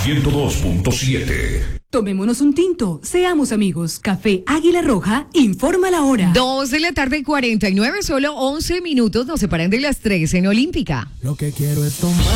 102.7. Tomémonos un tinto, seamos amigos. Café Águila Roja informa la hora. 2:49, solo 11 minutos nos separan de las 3 en Olímpica. Lo que quiero es tomar.